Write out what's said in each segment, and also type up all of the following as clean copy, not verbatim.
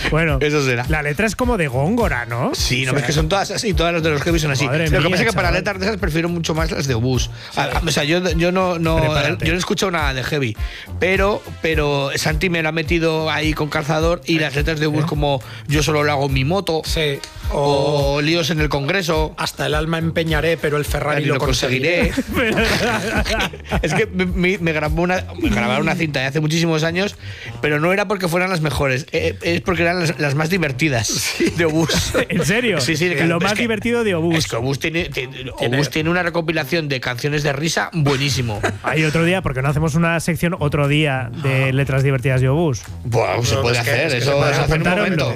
Bueno, eso será. La letra es como de Góngora, ¿no? Sí, no, es que son todas así, todas las de los heavy son así. Lo que pasa es que para letras de esas prefiero mucho más las de Obús. O sea, yo no he escuchado nada de heavy, pero Santi me lo ha metido ahí con calzador y las letras de Obús como Yo solo lo hago en mi moto. Sí. O Líos en el Congreso. Hasta el alma empeñaré, pero el Ferrari lo conseguiré. Es que me grabaron una cinta de hace muchísimos años, pero no era porque fueran las mejores, es porque eran las más divertidas de Obús. ¿En serio? Sí, sí. Lo más divertido de Obús. Es que Obús tiene una recopilación de canciones de risa buenísimo. Hay otro día, porque no hacemos una sección otro día de letras divertidas de Obús. Bueno, se puede hacer, eso se hace en un momento.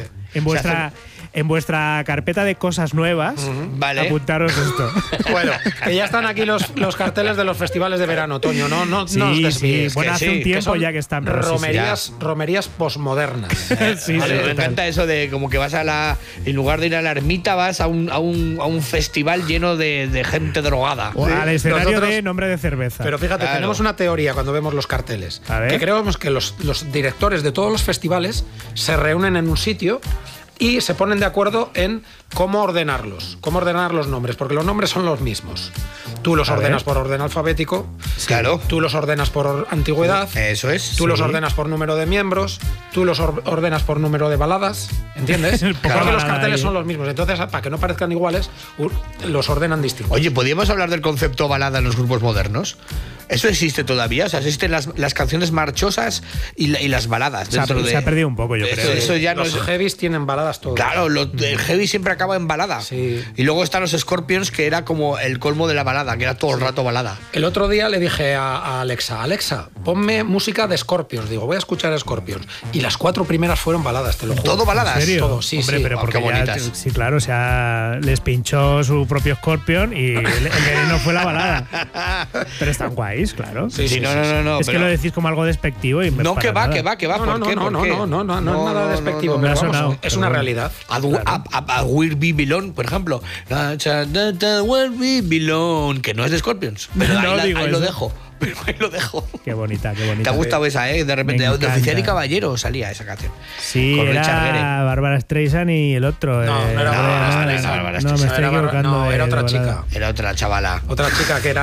En vuestra carpeta de cosas nuevas, vale. Apuntaros esto. Bueno, que ya están aquí los carteles de los festivales de verano, Toño. No sí, os desvíes. sí. Bueno, hace un tiempo ya que están. Romerías posmodernas. Sí, me encanta eso de como que vas en lugar de ir a la ermita, vas a un festival lleno de gente drogada. O al escenario de nombre de cerveza. Pero fíjate, tenemos una teoría cuando vemos los carteles. Que creemos que los directores de todos los festivales se reúnen en un sitio y se ponen de acuerdo en cómo ordenarlos los nombres, porque los nombres son los mismos. Tú los ordenas por orden alfabético, claro. Tú los ordenas por antigüedad, eso es. Tú los ordenas por número de miembros, tú los ordenas por número de baladas, ¿entiendes? Porque los carteles son los mismos, entonces para que no parezcan iguales, los ordenan distintos. Oye, ¿podríamos hablar del concepto balada en los grupos modernos? ¿Eso existe todavía? O sea, existen las canciones marchosas y las baladas. Se ha perdido un poco, yo creo. Eso ya los heavies tienen baladas todos. Claro, el heavy siempre acaba en balada. Sí. Y luego están los Scorpions, que era como el colmo de la balada, que era todo el rato balada. El otro día le dije a Alexa, ponme música de Scorpions. Digo, voy a escuchar a Scorpions. Y las 4 primeras fueron baladas, te lo juro. ¿Todo baladas? ¿En serio? Todo, sí, hombre, sí. Pero porque bonitas. Sí, claro, o sea, les pinchó su propio Scorpion y el no fue la balada. Pero están guays, claro. Sí, no. Es que lo decís como algo despectivo y no, que va. No, ¿Por qué? No es nada despectivo. Me ha Vamos, sonado, es una realidad. A Where We Belong, por ejemplo. Where We Belong, que no es de Scorpions. Pero ahí lo dejo. Pero ahí lo dejo. Qué bonita, qué bonita. Te ha gustado esa, ¿eh? De repente, de Oficial y Caballero salía esa canción. Sí, con era Bárbara Streisand y el otro. No era Bárbara Streisand. No, me estoy equivocando. No, era otra chica. Era otra chavala. Otra chica que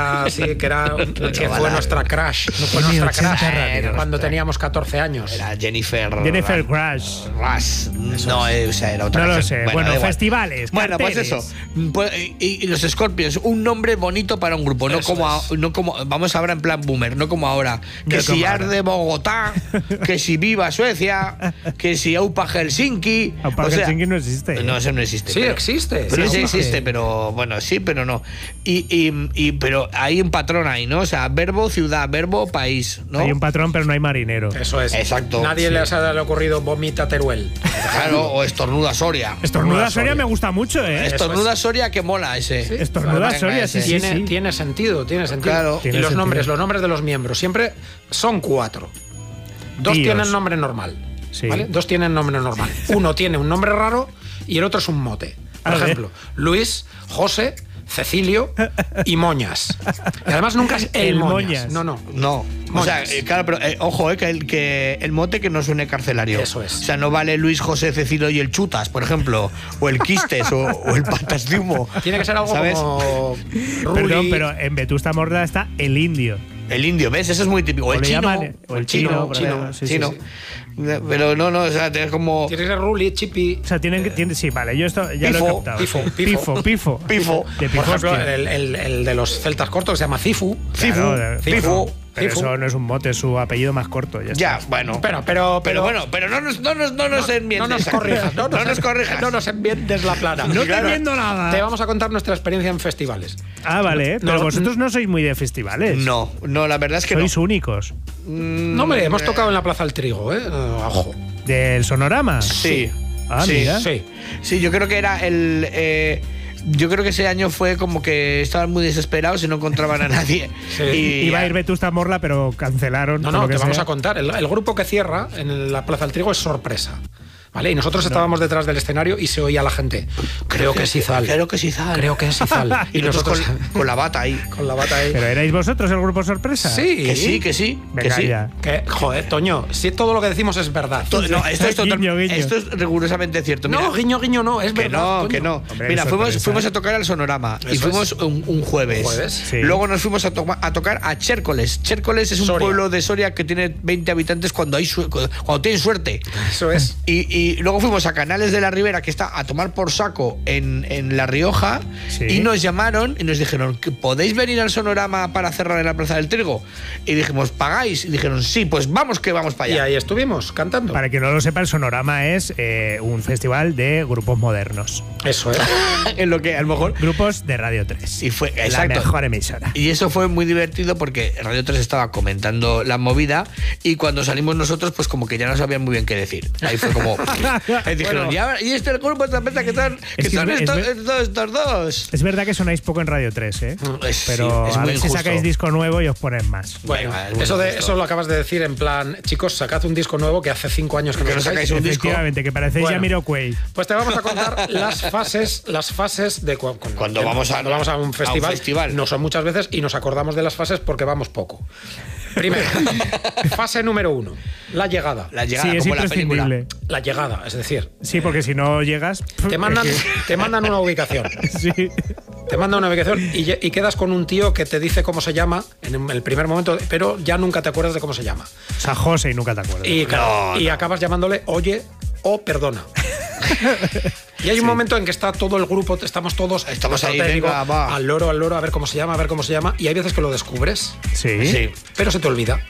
fue nuestra crush. No fue nuestra crush cuando teníamos 14 años. Era Jennifer Crush. No, o sea, era otra. No lo sé. Bueno, festivales. Bueno, pues eso. Y los Scorpions, un nombre bonito para un grupo. No como vamos ahora en plan boomer, no como ahora. Que si Arde Bogotá, que si Viva Suecia, que si Aupa Helsinki. Aupa Helsinki no existe. No, eso no existe. Sí, existe. Pero sí existe, pero bueno, sí, pero no. Pero hay un patrón ahí, ¿no? O sea, verbo ciudad, verbo país, ¿no? Hay un patrón, pero no hay marinero. Eso es. Exacto. Nadie le ha ocurrido vomita Teruel. Claro, o estornuda Soria. Estornuda Soria me gusta mucho, ¿eh? Estornuda Soria, que mola ese. Sí. Estornuda Soria, sí. Tiene sentido. Claro. Y los nombres de los miembros siempre son 4. 2 tienen nombre normal. Sí. ¿Vale? 2 tienen nombre normal. Uno tiene un nombre raro y el otro es un mote. Por ejemplo, Luis, José, Cecilio y Moñas. Y además nunca es el Moñas. No. Moñas. O sea, claro, pero ojo, que el mote que no suene carcelario. Eso es. O sea, no vale Luis, José, Cecilio y el Chutas, por ejemplo, o el Quistes o el Patas de Humo. Tiene que ser algo, ¿sabes? Como Perdón, pero en Vetusta Morla está el Indio. El indio, ¿ves? Eso es muy típico. O el chino. O el chino. Chino. Pero no, o sea, tienes como. Tiene que ser Ruli, Chipi. O sea, sí, vale, yo esto ya lo he captado. Pifo. De por ejemplo, el de los celtas cortos que se llama Cifu. Pifo. Pero eso no es un mote, es su apellido más corto. Ya, bueno. Pero no nos enmiendes. No nos enmiendes la plana. No te entiendo nada. Te vamos a contar nuestra experiencia en festivales. Ah, vale. Pero vosotros no sois muy de festivales. No, la verdad es que sois únicos. No, hombre, hemos tocado en la Plaza del Trigo, ojo. ¿Del Sonorama? Sí. Ah, mira. Sí, yo creo que era yo creo que ese año fue como que estaban muy desesperados y no encontraban a nadie. Iba a ir Vetusta Morla, pero cancelaron. No, te vamos a contar. El grupo que cierra en la Plaza del Trigo es Sorpresa. ¿vale? Y nosotros estábamos detrás del escenario y se oía a la gente. Creo que es Izal. Creo que es Izal. Creo que es Izal. Y nosotros con la bata ahí. Con la bata ahí. ¿Pero erais vosotros el grupo sorpresa? Sí. Que sí. Venga, que sí. ya. Joder, Toño, si todo lo que decimos es verdad. No, esto es Guiño, guiño. Esto es rigurosamente cierto. Mira, No, guiño no, es verdad. Que no. Hombre, Mira, sorpresa. fuimos a tocar al Sonorama y fuimos un jueves. Sí. Luego nos fuimos a tocar a Chércoles. Chércoles es un Soria. pueblo de Soria que tiene 20 habitantes cuando tienen suerte. Eso es. Y luego fuimos a Canales de la Ribera, que está a tomar por saco en La Rioja, Sí. y nos llamaron y nos dijeron que podéis venir al Sonorama para cerrar en la Plaza del Trigo. Y dijimos, ¿pagáis? Y dijeron, sí, pues vamos para Y allá. ahí estuvimos, cantando. Para quien no lo sepa, el Sonorama es un festival de grupos modernos. Eso es. En lo que a lo mejor. Grupos de Radio 3. Y fue, la exacto. mejor emisora. Y eso fue muy divertido porque Radio 3 estaba comentando la movida y cuando salimos nosotros, pues como que ya no sabían muy bien qué decir. Ahí fue como. Ahí dijeron, Bueno. ¿y este el grupo esta peta que son? Es Que que son es estos dos. Es verdad que sonáis poco en Radio 3, ¿eh? Pero sí, es a muy ver si injusto. sacáis disco nuevo y os ponen más. Bueno, Venga, es muy eso justo. lo acabas de decir en plan, chicos, sacad un disco nuevo que hace 5 años que Que no no sacáis. sacáis un disco. Efectivamente, que parecéis Bueno. Jamiroquai. Pues te vamos a contar las fases de Cuando vamos a un festival. No son muchas veces y nos acordamos de las fases porque vamos poco. Primero, fase número 1, la llegada. La llegada, Sí, es como la película. imprescindible. La llegada, es decir, Sí, porque si no llegas. te mandan una ubicación. Sí. Te mandan una ubicación y quedas con un tío que te dice cómo se llama en el primer momento, pero ya nunca te acuerdas de cómo se llama. O sea, José y nunca te acuerdas. Y, claro, y acabas llamándole oye o perdona. Y hay un momento en que está todo el grupo, estamos todos ahí, te digo, venga, va. al loro, a ver cómo se llama, y hay veces que lo descubres, Sí. Sí. pero se te olvida.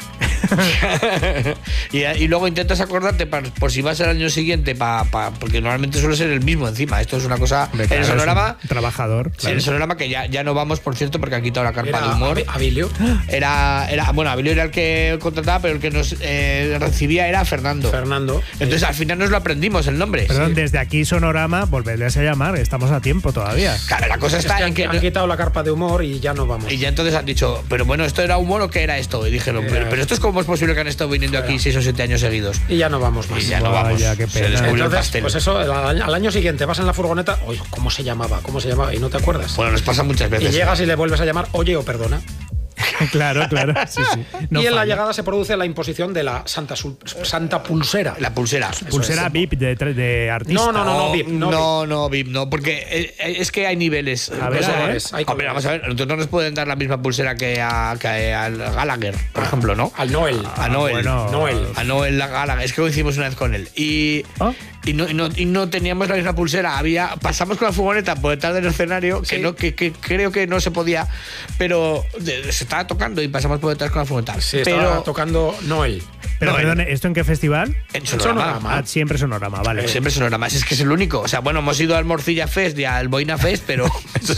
Y luego intentas acordarte por si vas el año siguiente, porque normalmente suele ser el mismo encima. Esto es una cosa. Hombre, En claro, el es Sonorama. un trabajador. Sí, en Claro. el Sonorama, que ya no vamos, por cierto, porque han quitado la carpa de Era humor. Abilio. Bueno, Abilio era el que contrataba, pero el que nos recibía era Fernando. Entonces al final nos lo aprendimos el nombre. Perdón, desde aquí Sonorama, volverles a llamar, estamos a tiempo todavía. Claro, la cosa está en que. han quitado la carpa de humor y ya no vamos. Y ya entonces han dicho, pero bueno, ¿esto era humor o qué era esto? Y dijeron, pero esto es cómo es posible que han estado viniendo aquí 6 o 7 años seguidos. Y ya no vamos más. Y ya no Vaya, vamos. qué Se pena. descubrió el Entonces, pastel. pues eso, al año siguiente vas en la furgoneta, oye, ¿cómo se llamaba? Y no te acuerdas. Bueno, nos pasa muchas Y veces. llegas y le vuelves a llamar oye o perdona. Claro. Sí, sí. No y en la falla. llegada se produce la imposición de la Santa Pulsera. La pulsera. Pulsera es. VIP de artista. No, VIP, No, VIP, no, porque es que hay niveles. A ver, O sea, a ver. Hay hombre, colores. vamos a ver, nosotros no nos pueden dar la misma pulsera que al Gallagher, por ejemplo, ¿no? Al Noel. A Noel. bueno. Noel. A Noel Gallagher. Es que lo hicimos una vez con él. ¿Oh? Y no teníamos la misma pulsera. Pasamos con la furgoneta por detrás del escenario, Sí. que creo que no se podía, pero se estaba tocando y pasamos por detrás con la furgoneta. Sí, estaba tocando Noel. Pero No, perdón, ¿esto en qué festival? En Sonorama. Ah, siempre Sonorama, vale. Siempre Sonorama, es que es el único. O sea, bueno, hemos ido al Morcilla Fest y al Boina Fest, pero eso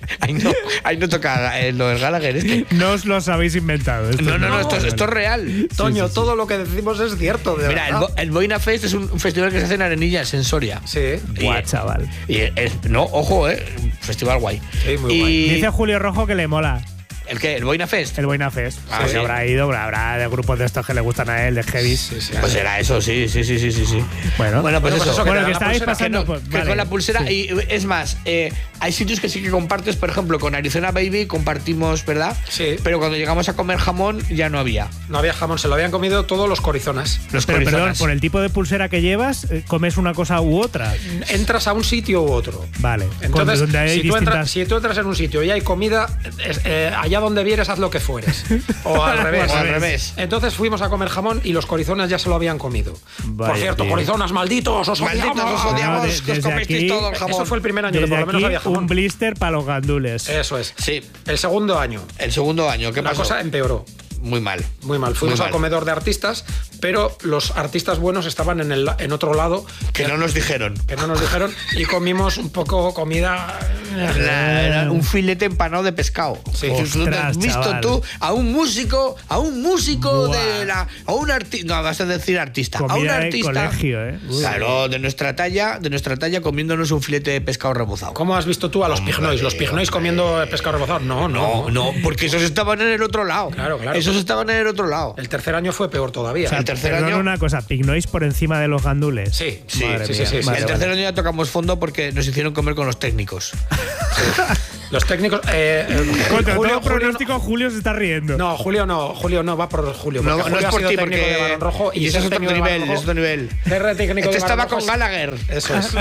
ahí no toca lo del Gallagher este. No os los habéis inventado. No, esto es real. Toño, todo lo que decimos es cierto, de Mira, verdad. el Boina Fest es un festival que se hace en Arenillas, en Soria. Sí. Buah, chaval. No, ojo, festival guay. Sí, muy guay. Dice Julio Rojo que le mola ¿El qué? ¿El Boina Fest? el Boina Fest. Ah, Pues sí. habrá ido, habrá de grupos de estos que le gustan a él, de heavies. Sí. Pues era eso, sí. Bueno, Bueno, pues eso. que Bueno, te que dan la estabais pulsera, pasando. Que Pues, que vale. con la pulsera, Sí. y es más, hay sitios que sí que compartes, por ejemplo, con Arizona Baby compartimos, ¿verdad? Sí. Pero cuando llegamos a comer jamón ya no había. No había jamón, se lo habían comido todos los corizonas. Los Pero perdón, corizonas. por el tipo de pulsera que llevas, ¿comes una cosa u otra? Entras a un sitio u otro. Vale. Entonces, donde hay si tú distintas... entras en un sitio y hay comida, allá donde vieres haz lo que fueres. O al revés. O al revés. Entonces fuimos a comer jamón y los corizonas ya se lo habían comido. Vaya, Por cierto, tío. corizonas, malditos, os Malditos, odiamos. os odiamos, Ah, que os desde comisteis aquí- todo el jamón. Eso fue el primer año que Desde por lo menos aquí, había jamón. un blister para los gandules. Eso es. Sí, El segundo año, el segundo año, ¿qué la pasó? cosa empeoró. Muy mal. Muy mal. Fuimos Muy al mal. comedor de artistas, pero los artistas buenos estaban en otro lado. Que no nos dijeron. Que no nos dijeron y comimos un poco comida Un filete empanado de pescado. Sí. ¿Tú te has visto, chaval, tú a un músico de la... A un artista... No, vas a decir artista. Comida a un artista... de colegio, Claro, de nuestra talla comiéndonos un filete de pescado rebozado. ¿Cómo has visto tú a los pignois? ¿Los pignois comiendo pescado rebozado? No, porque esos estaban en el otro lado. Claro. Esos estaban en el otro lado. El tercer año fue peor todavía. O sea, el tercer año... una cosa, pignois por encima de los gandules. Sí. Madre mía. Sí. El tercer año ya tocamos fondo porque nos hicieron comer con los técnicos. Los técnicos... Contra todo pronóstico, Julio se está riendo. No, Julio no, va por Julio. No Julio es por ti, porque... de Barón Rojo y eso es otro nivel, Este estaba con Gallagher. Eso es.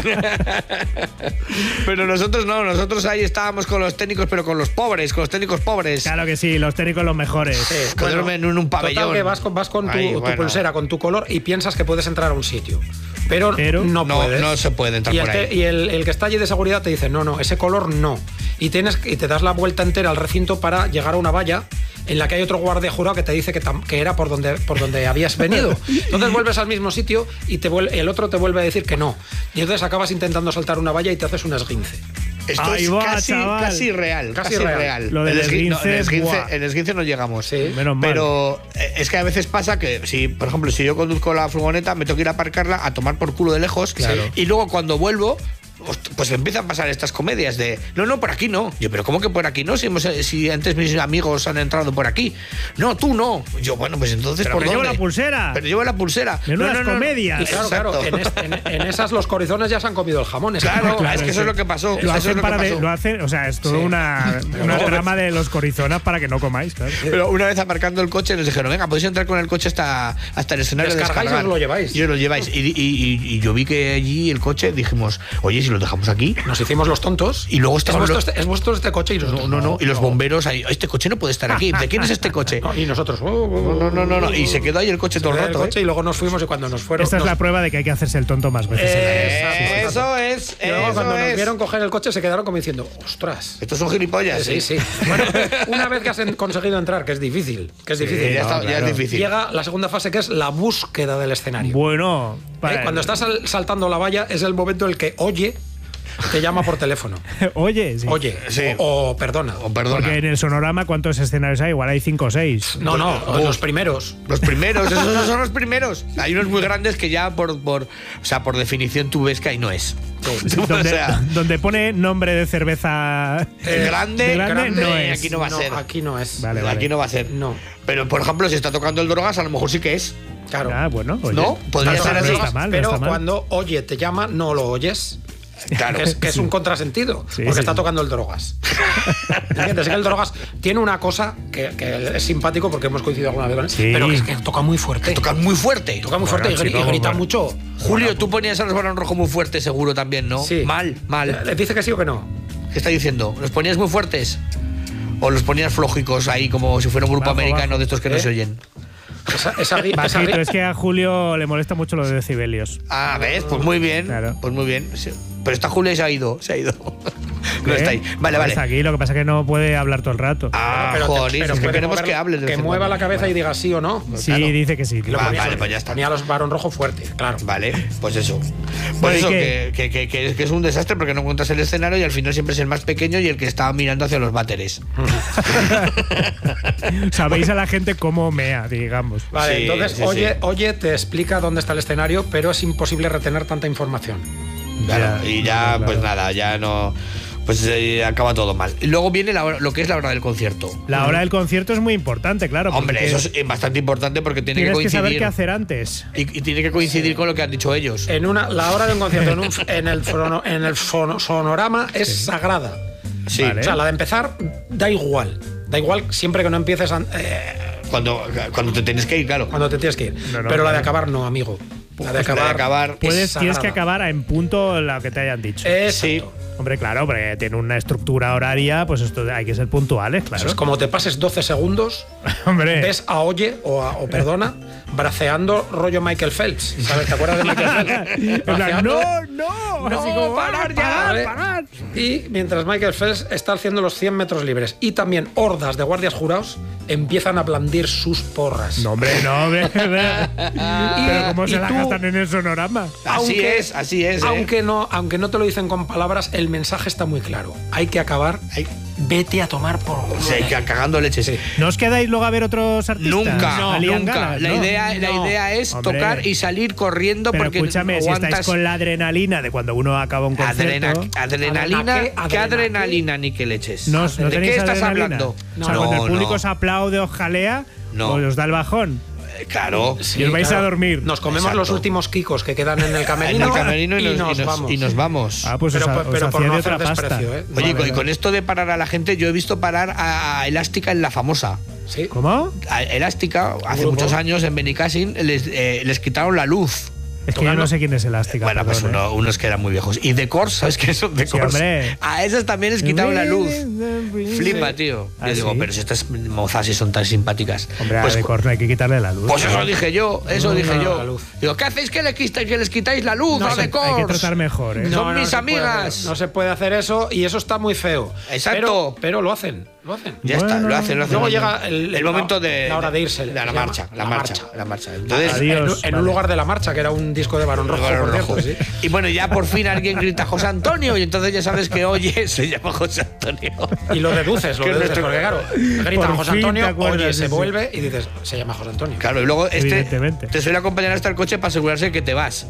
Pero nosotros ahí estábamos con los técnicos, pero con los técnicos pobres. Claro que sí, los técnicos los mejores. Sí, que duermen en un pabellón. Total, que vas con tu pulsera, con tu color y piensas que puedes entrar a un sitio. Pero no puedes. No se puede entrar por ahí. Y el que está allí de seguridad te dice, no, ese color no. Y te das la vuelta entera al recinto para llegar a una valla en la que hay otro guardia jurado que te dice que era por donde habías venido. Entonces vuelves al mismo sitio y el otro te vuelve a decir que no. Y entonces acabas intentando saltar una valla y te haces un esguince. Esto es casi real. Casi real. Lo del esguince, el esguince no llegamos. Sí. Menos mal. Pero es que a veces pasa que, por ejemplo, si yo conduzco la furgoneta, me tengo que ir a aparcarla a tomar por culo de lejos. Claro. Y luego cuando vuelvo, pues empiezan a pasar estas comedias de no, por aquí no. Yo, pero ¿cómo que por aquí no? Si antes mis amigos han entrado por aquí. No, tú no. Yo, bueno, pues entonces pero ¿por dónde? Llevo la pulsera. Pero llevo la pulsera. Menudas comedias. Y claro, en esas los corizones ya se han comido el jamón. Claro, es que eso es lo que pasó. Lo hacen, o sea, es toda una trama de los corizonas para que no comáis, claro. Pero una vez aparcando el coche nos dijeron, venga, podéis entrar con el coche hasta el escenario. ¿Descargáis o os lo lleváis? Y os lo lleváis. Y yo vi que allí el coche, dijimos, oye, si lo dejamos aquí. Nos hicimos los tontos. Y luego ¿Es vuestro este coche? Y nosotros, no. Y los bomberos ahí, este coche no puede estar aquí. ¿De quién es este coche? Y nosotros, no. Y se quedó ahí el coche todo el rato. Y luego nos fuimos y cuando nos fueron... Esta es la prueba de que hay que hacerse el tonto más veces. Eso es. Y luego cuando nos vieron coger el coche se quedaron como diciendo, ostras. Estos son gilipollas. Sí. Bueno, una vez que has conseguido entrar, que es difícil. Ya es difícil. Llega la segunda fase, que es la búsqueda del escenario. Bueno... Cuando estás saltando la valla es el momento en el que te llama por teléfono. Oye, sí. O perdona. Porque en el sonorama, ¿cuántos escenarios hay? Igual hay 5 o 6. No, los primeros. Esos son los primeros. Hay unos muy grandes que ya por definición tú ves que ahí no es. Donde pone nombre de cerveza grande no es. Aquí no va a ser. Aquí no es. Vale. Aquí no va a ser. No. Pero, por ejemplo, si está tocando el Drogas, a lo mejor sí que es. Claro. Bueno, oye. No, podría ser así. No está mal, pero no está mal. Cuando te llama, no lo oyes. Claro. Que es un contrasentido, porque está tocando el Drogas. ¿Entiendes? Es que el Drogas tiene una cosa que es simpático porque hemos coincidido alguna vez con él, pero que es que toca muy fuerte. Toca muy fuerte Y grita mucho. Julio, tú ponías a los Barón Rojo muy fuertes, seguro también, ¿no? Sí. Mal. ¿Le dice que sí o que no? ¿Qué está diciendo? ¿Los ponías muy fuertes? ¿O los ponías flojicos ahí como si fuera un grupo americano de estos que no se oyen? Es que a Julio le molesta mucho los decibelios. Ah, ¿ves? Pues muy bien. Claro. Pues muy bien. Pero esta Julio se ha ido. No está ahí. Vale. Está aquí, lo que pasa es que no puede hablar todo el rato. Pero es que queremos que hables. Que mueva la cabeza y diga sí o no. Sí, claro. dice que sí. Vale, pues ya está. Ponía a los Barón Rojo fuerte, claro. Vale, pues eso. Pues eso, que es un desastre porque no encuentras el escenario y al final siempre es el más pequeño y el que está mirando hacia los váteres. Sabéis a la gente cómo mea, digamos. Vale, Sí, entonces, Oye te explica dónde está el escenario, pero es imposible retener tanta información. Claro, y ya, pues nada, ya no. Pues acaba todo mal. Y luego viene lo que es la hora del concierto. La hora del concierto es muy importante, claro. Hombre, eso es bastante importante porque tiene que coincidir. Tienes que saber qué hacer antes. Y tiene que coincidir con lo que han dicho ellos. La hora de un concierto en el sonorama es sagrada. Sí. Vale. O sea, la de empezar da igual. Da igual siempre que no empieces cuando te tienes que ir, claro. Cuando te tienes que ir. Pero la de acabar no, amigo. La de acabar tienes que acabar en punto lo que te hayan dicho. Sí. Hombre, claro, porque tiene una estructura horaria, pues esto hay que ser puntuales, claro. Eso es como te pases 12 segundos, hombre. ves a Oye o Perdona braceando rollo Michael Phelps. ¿Sabes? ¿Te acuerdas de Michael Phelps? No, parar. Y mientras Michael Phelps está haciendo los 100 metros libres y también hordas de guardias jurados empiezan a blandir sus porras. No, hombre. Pero como se la están en el sonorama. Así es. Aunque no te lo dicen con palabras, el mensaje está muy claro. Hay que acabar. Vete a tomar por culo. Sí, cagando leche, sí. ¿No os quedáis luego a ver otros artistas? Nunca. La idea es tocar y salir corriendo. Pero porque escúchame, si estáis con la adrenalina de cuando uno acaba un concierto… ¿Adrenalina? ¿Qué adrenalina ni qué leches? ¿De qué estás hablando? Cuando el público os aplaude, os jalea, os da el bajón. Claro. Y os vais a dormir. Nos comemos los últimos kikos que quedan en el camerino, y nos vamos. Pues pero por no hacer desprecio. Oye, y con esto de parar a la gente, yo he visto parar a Elástica en La Famosa. ¿Sí? ¿Cómo? A Elástica, hace muchos años en Benicassin, les quitaron la luz. Es que yo no sé quién es Elástica. Bueno, pues unos que eran muy viejos. Y The Corrs, ¿sabes qué son The Corrs? Hombre. A esas también les quitaron la luz. Flipa, tío. Yo digo, pero si estas mozas sí son tan simpáticas. Hombre, a The Corrs no hay que quitarle la luz. Pues eso dije yo, Digo, ¿qué hacéis que les quitáis la luz a The Corrs? Hay que tratar mejor, ¿eh? Son mis amigas. No se puede hacer eso y eso está muy feo. Exacto. Pero lo hacen. Ya está, lo hacen. Luego llega el momento de la hora de irse. De la marcha. Entonces, en un lugar de La Marcha, que era un disco de Barón Rojo. Sí. Y bueno, ya por fin alguien grita José Antonio y entonces ya sabes que se llama José Antonio. Y lo deduces, porque claro, gritan José Antonio, se vuelve y dices, se llama José Antonio. Claro, y luego te suele acompañar hasta el coche para asegurarse que te vas.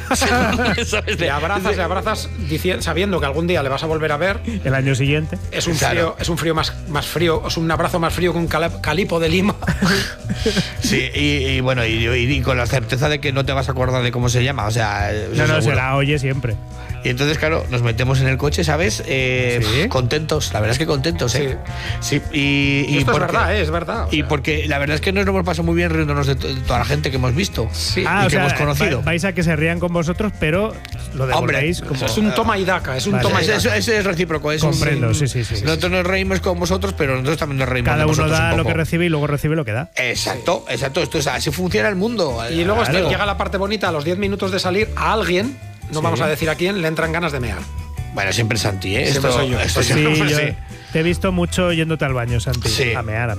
Le abrazas sabiendo que algún día le vas a volver a ver. El año siguiente. Es un frío más frío, es un abrazo más frío que un calipo de Lima. Sí, y bueno, y con la certeza de que no te vas a acordar de cómo se llama, o sea… No, se la oye siempre. Y entonces, claro, nos metemos en el coche, ¿sabes? ¿Sí? Contentos, la verdad es que contentos, ¿eh? Sí. Y esto es verdad. Y porque la verdad es que nos lo hemos pasado muy bien riéndonos de toda la gente que hemos visto y que hemos conocido. Vais a que se rían con vosotros, pero lo devolvéis como… Es un toma y daca, es un toma y daca. Ese es recíproco. Comprendo, sí. Nosotros nos reímos con vosotros, pero nosotros también nos reímos Cada con vosotros. Cada uno da lo que recibe y luego recibe lo que da. Exacto. Esto es así funciona el mundo. Y luego llega la parte bonita, a los 10 minutos de salir, a alguien… No vamos a decir a quién, le entran ganas de mear. Bueno, siempre Santi, ¿eh? Siempre soy yo. Yo te he visto mucho yéndote al baño, Santi. Sí. A mear.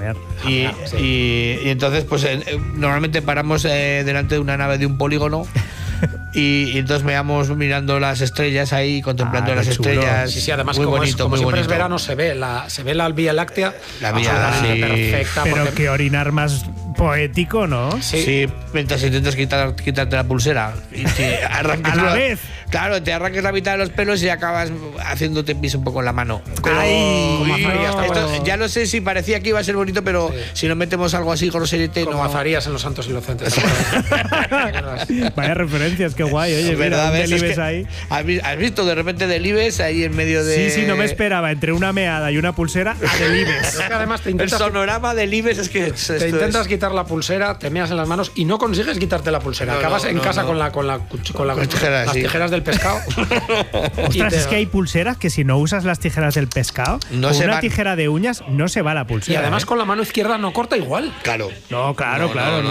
Y entonces, pues normalmente paramos delante de una nave de un polígono. Y entonces veamos mirando las estrellas ahí, contemplando las estrellas. Sí, además muy como bonito, muy bonito. Es verano, se ve la Vía Láctea. La Vía perfecta. Pero que orinar más poético, ¿no? Sí, mientras intentas quitarte la pulsera. Y arrancas a la vez. Claro, te arrancas la mitad de los pelos y acabas haciéndote pis un poco en la mano. Pero, ya no sé si parecía que iba a ser bonito, pero si no metemos algo así groserete, como Azarías en Los Santos Inocentes. Vaya referencias, qué guay. Oye, verdad, mira, Delibes ahí. ¿Has visto de repente Delibes ahí en medio de… Sí, no me esperaba. Entre una meada y una pulsera, a Delibes. Además el sonorama de Delibes es que… Te intentas quitar la pulsera, te meas en las manos y no consigues quitarte la pulsera. Acabas en casa con las tijeras del pescado. Ostras, es que hay pulseras que si no usas las tijeras del pescado, con una tijera de uñas no se va la pulsera. Y además con la mano izquierda no corta igual. Claro. Claro.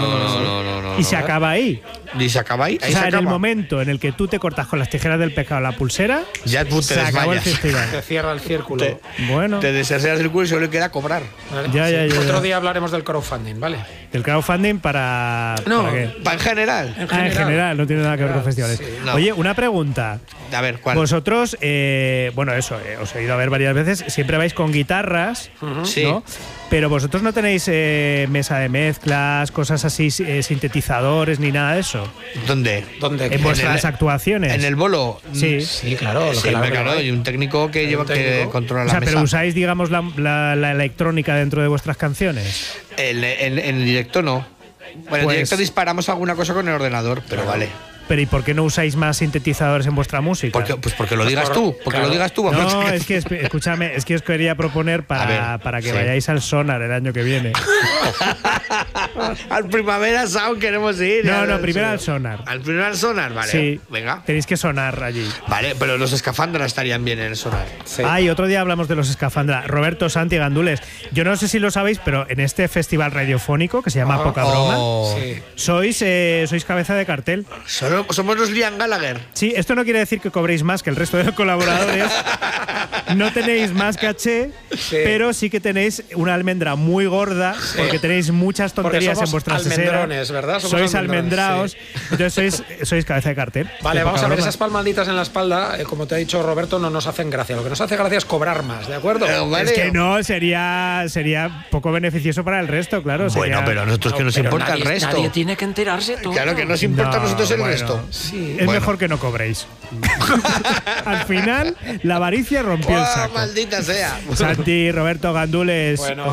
Y se acaba ahí. Y se acaba ahí. O sea, en el momento en el que tú te cortas con las tijeras del pescado la pulsera, ya te se acabó el festival. Te cierra el círculo. Te deshaces el culo y solo le queda cobrar. Ya. Otro día hablaremos del crowdfunding, ¿vale? ¿Del crowdfunding para qué? En general. En general, no tiene nada que ver con festivales. Sí, no. Oye, una pregunta. A ver, ¿cuál? Vosotros, os he ido a ver varias veces, siempre vais con guitarras, ¿no? Pero vosotros no tenéis mesa de mezclas, cosas así, sintetizadores ni nada de eso. ¿Dónde? En vuestras actuaciones. ¿En el bolo? Sí, claro. Claro, y un técnico que controla la mesa. Pero usáis, digamos, la electrónica dentro de vuestras canciones. En el directo no. Bueno, en directo disparamos alguna cosa con el ordenador, pero vale. Pero ¿y por qué no usáis más sintetizadores en vuestra música? Porque lo digas tú. Lo digas tú. No, es que, escúchame, es que os quería proponer para que vayáis al Sonar el año que viene. Al Primavera Sound queremos ir. No, primero al Sonar. Al primero al Sonar, vale. Sí, venga. Tenéis que sonar allí. Vale, pero los escafandras estarían bien en el Sonar. Sí. Y otro día hablamos de los escafandras. Roberto, Santi, Gandules. Yo no sé si lo sabéis, pero en este festival radiofónico que se llama Poca Broma, sois cabeza de cartel. Solo Somos los Liam Gallagher. Sí, esto no quiere decir que cobréis más que el resto de los colaboradores. No tenéis más caché, pero sí que tenéis una almendra muy gorda, porque tenéis muchas tonterías en vuestras almendrones, ¿verdad? Sois almendraos, sí. Entonces sois cabeza de cartel. Vale, vamos a ver, esas palmaditas en la espalda, como te ha dicho Roberto, no nos hacen gracia. Lo que nos hace gracia es cobrar más, ¿de acuerdo? Es que no, sería poco beneficioso para el resto, claro. Bueno, pero a nosotros que nos importa el resto. Nadie tiene que enterarse todo. Claro que nos importa a nosotros el resto. Sí. Es mejor que no cobréis. Al final, la avaricia rompió el saco. Maldita sea. Santi, Roberto, Gandules. Bueno.